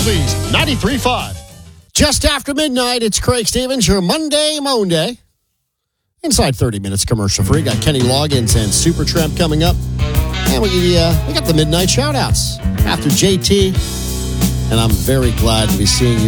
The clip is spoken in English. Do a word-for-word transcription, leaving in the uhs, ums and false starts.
Oldies ninety-three point five. Just after midnight, it's Craig Stevens, your Monday Monday. Inside thirty minutes commercial free. Got Kenny Loggins and Supertramp coming up. And we, uh, we got the midnight shout-outs after J T. And I'm very glad to be seeing you